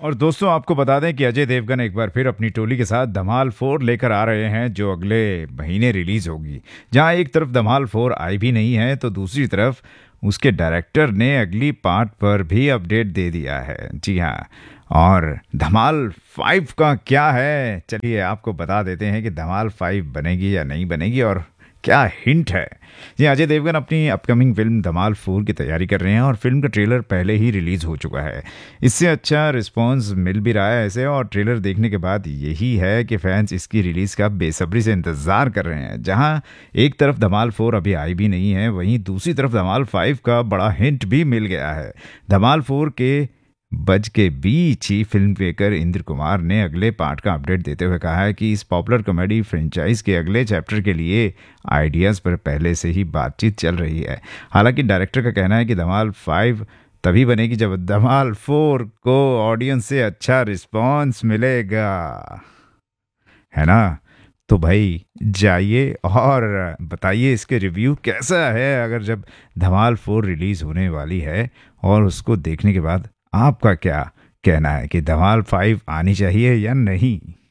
और दोस्तों आपको बता दें कि अजय देवगन एक बार फिर अपनी टोली के साथ धमाल 4 लेकर आ रहे हैं जो अगले महीने रिलीज होगी। जहां एक तरफ धमाल 4 आई भी नहीं है तो दूसरी तरफ उसके डायरेक्टर ने अगली पार्ट पर भी अपडेट दे दिया है। जी हाँ। और धमाल 5 का क्या है, चलिए आपको बता देते हैं कि धमाल 5 बनेगी या नहीं बनेगी और क्या हिंट है। जी, अजय देवगन अपनी अपकमिंग फिल्म धमाल 4 की तैयारी कर रहे हैं और फिल्म का ट्रेलर पहले ही रिलीज हो चुका है। इससे अच्छा रिस्पांस मिल भी रहा है ऐसे, और ट्रेलर देखने के बाद यही है कि फैंस इसकी रिलीज का बेसब्री से इंतजार कर रहे हैं। जहां एक तरफ धमाल 4 अभी आई भी नहीं है, वहीं दूसरी तरफ धमाल 5 का बड़ा हिंट भी मिल गया है। धमाल 4 के बज के बीच ही फिल्म मेकर इंद्र कुमार ने अगले पार्ट का अपडेट देते हुए कहा है कि इस पॉपुलर कॉमेडी फ्रेंचाइज के अगले चैप्टर के लिए आइडियाज़ पर पहले से ही बातचीत चल रही है। हालांकि डायरेक्टर का कहना है कि धमाल 5 तभी बनेगी जब धमाल 4 को ऑडियंस से अच्छा रिस्पॉन्स मिलेगा, है ना। तो भाई जाइए और बताइए इसके रिव्यू कैसा है अगर जब धमाल 4 रिलीज़ होने वाली है, और उसको देखने के बाद आपका क्या कहना है कि धमाल 5 आनी चाहिए या नहीं।